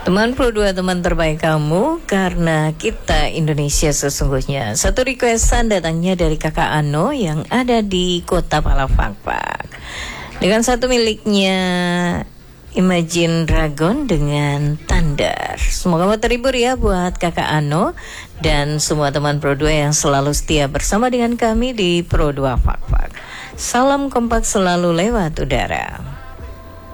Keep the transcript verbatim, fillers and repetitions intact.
Teman Pro dua, teman terbaik kamu, karena kita Indonesia sesungguhnya. Satu requestan datangnya dari kakak Ano yang ada di kota Palafakfak, dengan satu miliknya Imagine Dragon dengan Tandar. Semoga mau terhibur ya buat kakak Ano dan semua teman Pro dua yang selalu setia bersama dengan kami di Pro dua Fakfak. Salam kompak selalu lewat udara.